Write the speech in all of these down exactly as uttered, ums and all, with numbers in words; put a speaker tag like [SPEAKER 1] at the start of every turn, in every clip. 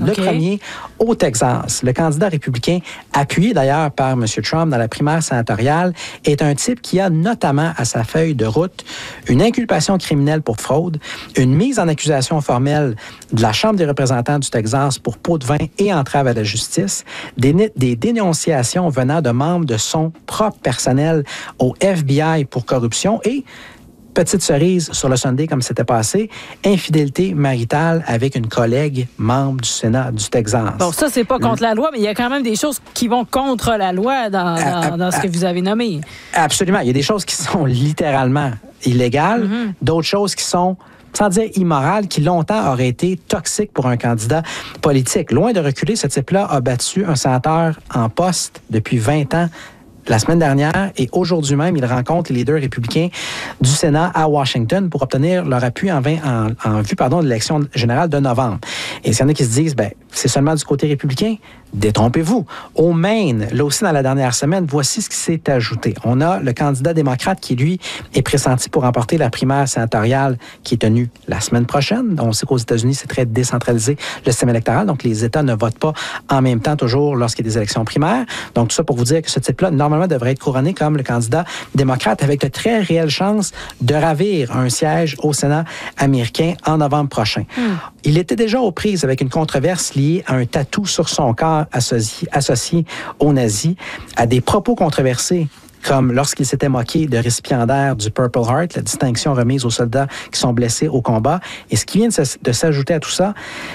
[SPEAKER 1] Le
[SPEAKER 2] okay.
[SPEAKER 1] premier, au Texas. Le candidat républicain, appuyé d'ailleurs par M. Trump dans la primaire sénatoriale, est un type qui a notamment à sa feuille de route une inculpation criminelle pour fraude, une mise en accusation formelle de la Chambre des représentants du Texas pour pot de vin et entrave à la justice, des, des dénonciations venant de membres de son propre personnel au F B I pour corruption et, petite cerise sur le Sunday comme c'était passé, infidélité maritale avec une collègue membre du Sénat du Texas.
[SPEAKER 2] Bon, ça, c'est pas contre la loi, mais il y a quand même des choses qui vont contre la loi dans, dans, dans ce que vous avez nommé.
[SPEAKER 1] Absolument. Il y a des choses qui sont littéralement illégales, mm-hmm. d'autres choses qui sont, sans dire immorales, qui longtemps auraient été toxiques pour un candidat politique. Loin de reculer, ce type-là a battu un sénateur en poste depuis vingt ans la semaine dernière, et aujourd'hui même, il rencontre les leaders républicains du Sénat à Washington pour obtenir leur appui en, vingt, en, en vue pardon, de l'élection générale de novembre. Et s'il y en a qui se disent, ben, c'est seulement du côté républicain, détrompez-vous. Au Maine, là aussi dans la dernière semaine, voici ce qui s'est ajouté. On a le candidat démocrate qui, lui, est pressenti pour remporter la primaire sénatoriale qui est tenue la semaine prochaine. On sait qu'aux États-Unis, c'est très décentralisé le système électoral, donc les États ne votent pas en même temps toujours lorsqu'il y a des élections primaires. Donc tout ça pour vous dire que ce type-là, normalement, devrait être couronné comme le candidat démocrate avec de très réelles chances de ravir un siège au Sénat américain en novembre prochain. Mm. Il était déjà aux prises avec une controverse liée à un tatou sur son corps associé, associé aux nazis, à des propos controversés comme lorsqu'il s'était moqué de récipiendaire du Purple Heart, la distinction remise aux soldats qui sont blessés au combat. Et ce qui vient de s'ajouter à tout ça,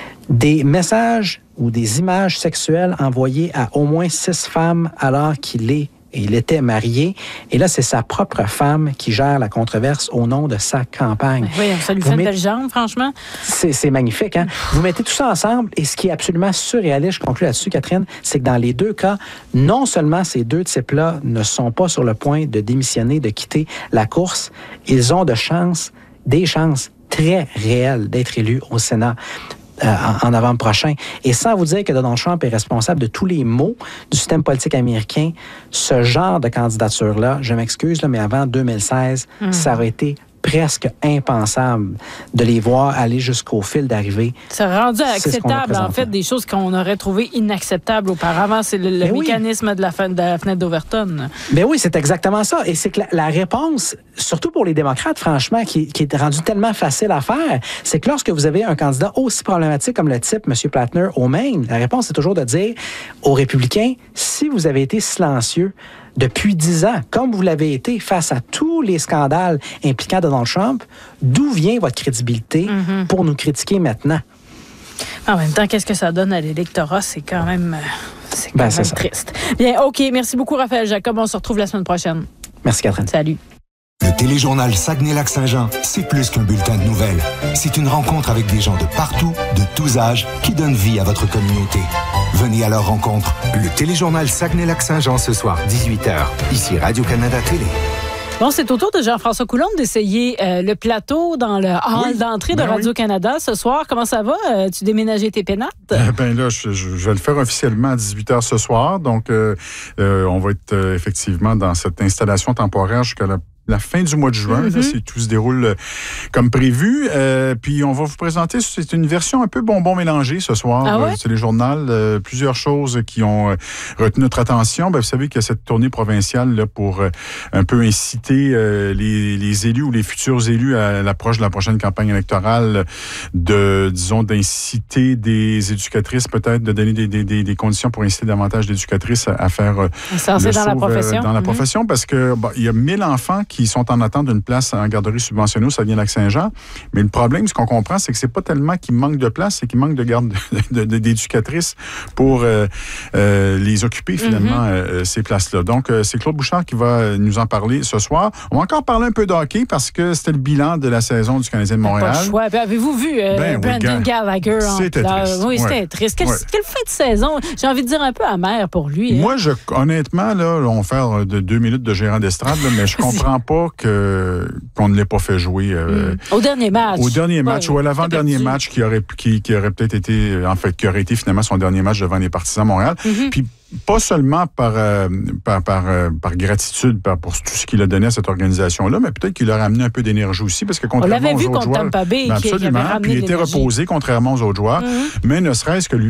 [SPEAKER 1] des messages ou des images sexuelles envoyées à au moins six femmes alors qu'il est Et il était marié. Et là, c'est sa propre femme qui gère la controverse au nom de sa campagne.
[SPEAKER 2] Oui, ça lui fait une belle jambe, franchement.
[SPEAKER 1] C'est, c'est magnifique, hein? Vous mettez tout ça ensemble, et ce qui est absolument surréaliste, je conclue là-dessus, Catherine, c'est que dans les deux cas, non seulement ces deux types-là ne sont pas sur le point de démissionner, de quitter la course, ils ont de chances, des chances très réelles d'être élus au Sénat Euh, en novembre prochain. Et sans vous dire que Donald Trump est responsable de tous les maux du système politique américain, ce genre de candidature-là, je m'excuse, là, mais avant deux mille seize, mmh. ça aurait été presque impensable de les voir aller jusqu'au fil d'arrivée.
[SPEAKER 2] C'est rendu acceptable, en fait, des choses qu'on aurait trouvées inacceptables auparavant. C'est le, le mécanisme oui. de, la de la fenêtre d'Overton.
[SPEAKER 1] Ben oui, c'est exactement ça. Et c'est que la, la réponse, surtout pour les démocrates, franchement, qui, qui est rendue tellement facile à faire, c'est que lorsque vous avez un candidat aussi problématique comme le type M. Plattner au Maine, la réponse, c'est toujours de dire aux républicains, si vous avez été silencieux depuis dix ans, comme vous l'avez été face à tous les scandales impliquant Donald Trump, d'où vient votre crédibilité mm-hmm. pour nous critiquer maintenant?
[SPEAKER 2] En même temps, qu'est-ce que ça donne à l'électorat? C'est quand même, c'est quand
[SPEAKER 1] ben,
[SPEAKER 2] même
[SPEAKER 1] c'est
[SPEAKER 2] triste. Bien, OK. Merci beaucoup, Raphaël Jacob. On se retrouve la semaine prochaine.
[SPEAKER 1] Merci, Catherine.
[SPEAKER 2] Salut.
[SPEAKER 3] Le téléjournal Saguenay-Lac-Saint-Jean, c'est plus qu'un bulletin de nouvelles. C'est une rencontre avec des gens de partout, de tous âges, qui donnent vie à votre communauté. Venez à leur rencontre. Le téléjournal Saguenay-Lac-Saint-Jean ce soir, dix-huit heures. Ici Radio-Canada Télé.
[SPEAKER 2] Bon, c'est au tour de Jean-François Coulombe d'essayer euh, le plateau dans le hall oui, d'entrée ben de Radio-Canada oui. ce soir. Comment ça va? Euh, tu déménages tes pénates?
[SPEAKER 4] Euh, ben là, je, je, je vais le faire officiellement à dix-huit heures ce soir. Donc, euh, euh, on va être euh, effectivement dans cette installation temporaire jusqu'à la la fin du mois de juin, mm-hmm. là, si tout se déroule euh, comme prévu. Euh, puis on va vous présenter, c'est une version un peu bonbon mélangé ce soir.
[SPEAKER 2] Ah ouais?
[SPEAKER 4] euh, c'est les journaux, euh, plusieurs choses qui ont euh, retenu notre attention. Ben, vous savez qu'il y a cette tournée provinciale là, pour euh, un peu inciter euh, les, les élus ou les futurs élus à l'approche de la prochaine campagne électorale, de, disons, d'inciter des éducatrices peut-être, de donner des, des, des, des conditions pour inciter davantage d'éducatrices à, à faire euh,
[SPEAKER 2] ça,
[SPEAKER 4] le
[SPEAKER 2] c'est
[SPEAKER 4] saut
[SPEAKER 2] dans la profession.
[SPEAKER 4] Euh, dans la
[SPEAKER 2] mm-hmm.
[SPEAKER 4] profession parce que bon, il y a mille enfants qui sont en attente d'une place en garderie subventionnée au Saguenay-Lac-Saint-Jean. Mais le problème, ce qu'on comprend, c'est que c'est pas tellement qu'il manque de place, c'est qu'il manque de garde de, de, d'éducatrices pour euh, euh, les occuper finalement, mm-hmm. euh, ces places-là. Donc, euh, c'est Claude Bouchard qui va nous en parler ce soir. On va encore parler un peu de hockey parce que c'était le bilan de la saison du Canadien de Montréal.
[SPEAKER 2] Pas le choix. Avez-vous vu euh,
[SPEAKER 4] ben,
[SPEAKER 2] Brendan
[SPEAKER 4] oui,
[SPEAKER 2] Gallagher?
[SPEAKER 4] C'était
[SPEAKER 2] en...
[SPEAKER 4] triste.
[SPEAKER 2] Oui, c'était
[SPEAKER 4] ouais.
[SPEAKER 2] triste. Quelle,
[SPEAKER 4] ouais.
[SPEAKER 2] quelle fin de saison? J'ai envie de dire un peu amère pour lui. Hein?
[SPEAKER 4] Moi, je, honnêtement, là, on va faire de deux minutes de gérant d'estrade, là, mais je comprends pas que qu'on ne l'ait pas fait jouer. Euh,
[SPEAKER 2] mm. Au dernier match.
[SPEAKER 4] Au dernier match,
[SPEAKER 2] ouais,
[SPEAKER 4] ou à l'avant-dernier match qui aurait, qui, qui aurait peut-être été, en fait, qui aurait été finalement son dernier match devant les Partisans de Montréal. Mm-hmm. Puis, pas seulement par, euh, par, par, euh, par gratitude par, pour tout ce qu'il a donné à cette organisation-là, mais peut-être qu'il leur a amené un peu d'énergie aussi, parce que contrairement
[SPEAKER 2] aux autres joueurs...
[SPEAKER 4] On l'avait vu contre Tampa Bay,
[SPEAKER 2] ben
[SPEAKER 4] qui, qui avait ramené puis il était reposé, contrairement aux autres joueurs, mm-hmm. mais ne serait-ce que lui